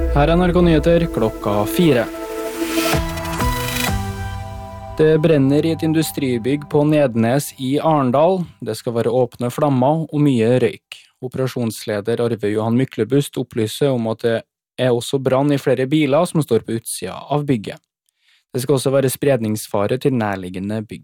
Her NRK Nyheter klokka 4. Det brenner i et industribygg på Nednes i Arendal. Det skal være åpne flammer og mye røyk. Operasjonsleder Arve Johan Myklebust opplyser om at det er også brann i flere biler som står på utsida av bygget. Det skal også være spredningsfare til nærliggende bygg.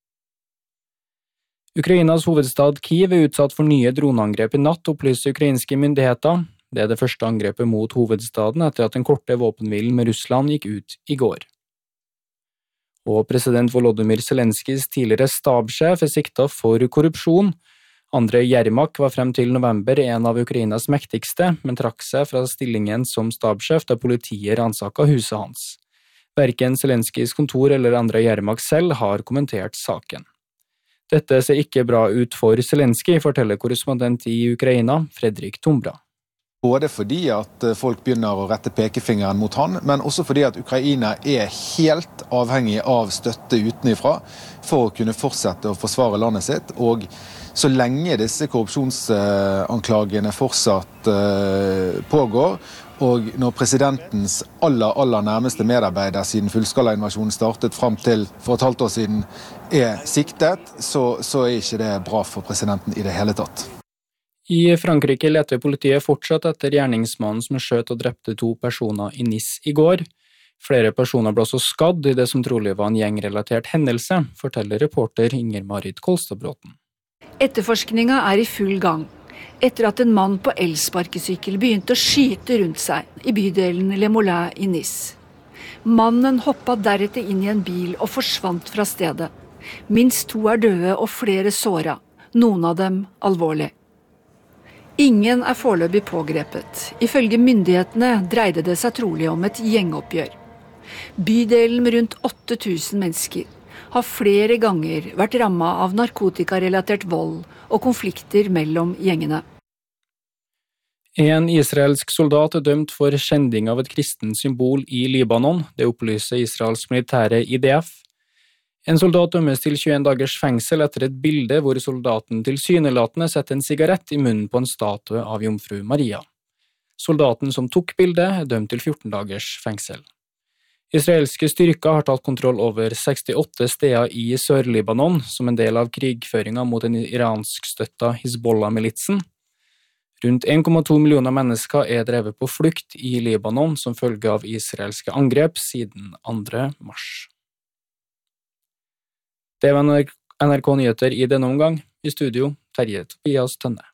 Ukrainas hovedstad Kyiv er utsatt for nye droneangrep i natt, opplyser ukrainske myndigheter. Det er det første angrepet mot hovedstaden etter at den korte våpenhvilen med Russland gikk ut i går. Og president Volodymyr Zelenskijs tidligere stabssjef er siktet for korrupsjon. Andrej Jermak var frem til november en av Ukrainas mektigste, men trakk seg fra stillingen som stabssjef da politiet ransaket huset hans. Hverken Zelenskijs kontor eller Andrej Jermak selv har kommentert saken. Dette ser ikke bra ut for Zelenskij, forteller korrespondent i Ukraina, Fredrik Tombra. Både fordi at folk begynner å rette pekefingeren mot han, men også fordi at Ukraina er helt avhengig av støtte utenifra for å kunne fortsette å forsvare landet sitt. Og så lenge disse korrupsjonsanklagene fortsatt pågår, og når presidentens aller nærmeste medarbeider siden fullskalainvasjonen startet frem til for et halvt år siden er siktet, så er ikke det bra for presidenten i det hele tatt. I Frankrike leter politiet fortsatt etter gjerningsmannen som skjøt og drepte 2 personer i Nice i går. Flere personer ble også skadd i det som trolig var en gjengrelatert hendelse, forteller reporter Inger-Marit Kolstadbråten. Etterforskninga er i full gang, etter at en mann på elsparkesykkel begynte å skyte rundt seg i bydelen Le Moulin i Nice. Mannen hoppet deretter inn i en bil og forsvant fra stedet. Minst 2 er døde og flere såret, noen av dem alvorlig. Ingen er foreløpig pågrepet. Ifølge myndighetene dreide det seg trolig om et gjengoppgjør. Bydelen med rundt 8000 mennesker har flere ganger vært rammet av narkotikarelatert vold og konflikter mellom gjengene. En israelsk soldat er dømt for skjending av et kristent symbol i Libanon. Det opplyser Israels militære IDF. En soldat dømmes til 21 dagers fengsel etter et bilde hvor soldaten tilsynelatende setter en sigarett i munnen på en statue av jomfru Maria. Soldaten som tok bildet er dømt til 14 dagers fengsel. Israelske styrker har tatt kontroll over 68 steder i Sør-Libanon som en del av krigføringen mot den iransk-støtta Hizbollah-militsen. Rundt 1,2 millioner mennesker er drevet på flukt i Libanon som følge av israelske angrep siden 2. mars. Det var NRK Nyheter i denne omgang. I studio, Terje Tobias Tønne.